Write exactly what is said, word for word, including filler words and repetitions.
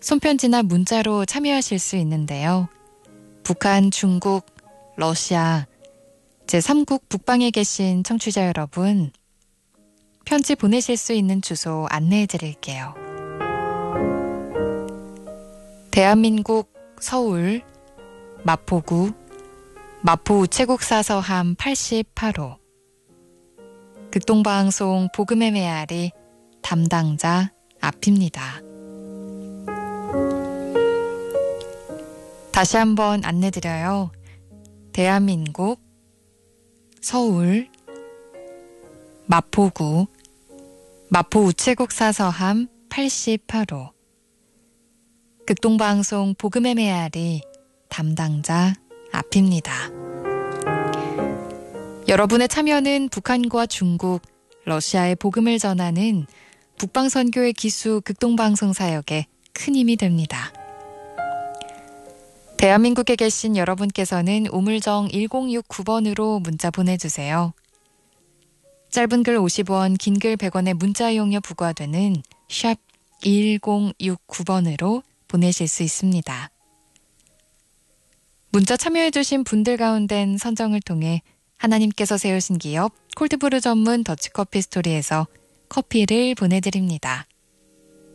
손편지나 문자로 참여하실 수 있는데요. 북한, 중국, 러시아, 제삼국 북방에 계신 청취자 여러분, 편지 보내실 수 있는 주소 안내해 드릴게요. 대한민국 서울 마포구 마포 우체국 사서함 팔십팔 호 극동방송 복음의 메아리 담당자 앞입니다. 다시 한번 안내드려요. 대한민국 서울 마포구 마포 우체국 사서함 팔십팔 호 극동방송 복음의 메아리 담당자 앞입니다. 여러분의 참여는 북한과 중국, 러시아의 복음을 전하는 북방선교의 기수 극동방송 사역에 큰 힘이 됩니다. 대한민국에 계신 여러분께서는 우물정 일공육구 번으로 문자 보내주세요. 짧은 글 오십 원, 긴 글 백 원의 문자 이용료 부과되는 샵 일공육구 번으로 보내실 수 있습니다. 문자 참여해주신 분들 가운데는 선정을 통해 하나님께서 세우신 기업 콜드브루 전문 더치커피 스토리에서 커피를 보내드립니다.